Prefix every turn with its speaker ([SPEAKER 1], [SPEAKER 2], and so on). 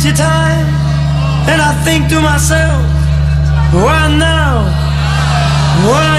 [SPEAKER 1] waste your time. And I think to myself, why now? Why